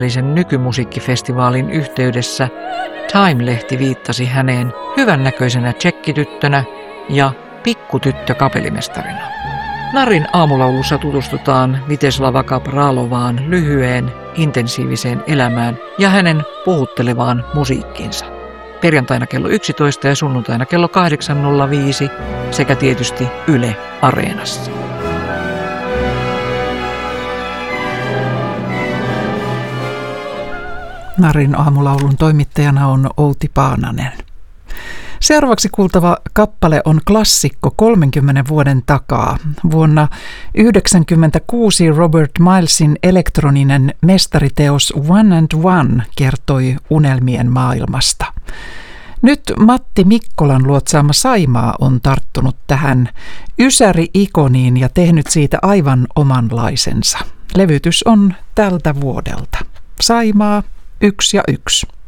nykymusiikkifestivaalin yhteydessä Time-lehti viittasi häneen hyvännäköisenä tsekkityttönä ja pikkutyttö-kapellimestarina. Narin aamulaulussa tutustutaan Viteslava Kapralovaan lyhyeen, intensiiviseen elämään ja hänen puhuttelevaan musiikkiinsa. Perjantaina kello 11 ja sunnuntaina kello 8.05 sekä tietysti Yle Areenassa. Narin aamulaulun toimittajana on Outi Paananen. Seuraavaksi kuultava kappale on klassikko 30 vuoden takaa. Vuonna 1996 Robert Milesin elektroninen mestariteos One and One kertoi unelmien maailmasta. Nyt Matti Mikkolan luotsaama Saimaa on tarttunut tähän ysäri-ikoniin ja tehnyt siitä aivan omanlaisensa. Levytys on tältä vuodelta. Saimaa 1 ja 1.